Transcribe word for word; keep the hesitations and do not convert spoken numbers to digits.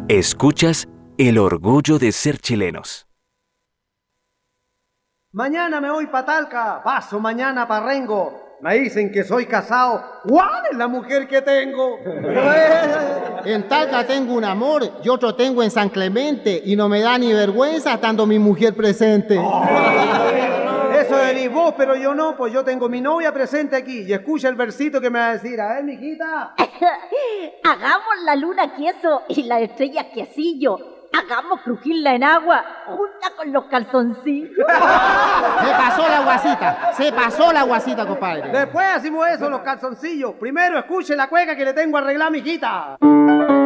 Escuchas El Orgullo de Ser Chilenos. Mañana me voy pa' Talca, paso mañana pa' Rengo. Me dicen que soy casado. ¿Cuál es la mujer que tengo? En Talca tengo un amor y otro tengo en San Clemente y no me da ni vergüenza estando mi mujer presente. Oh. Eso eres vos, pero yo no, pues yo tengo mi novia presente aquí. Y escucha el versito que me va a decir. A ver, mijita. Hagamos la luna queso y la estrella quesillo. Hagamos crujirla en agua, junta con los calzoncillos. Se pasó la guasita, se pasó la guasita, compadre. Después hacemos eso, los calzoncillos. Primero escuche la cueca que le tengo arreglada, mijita.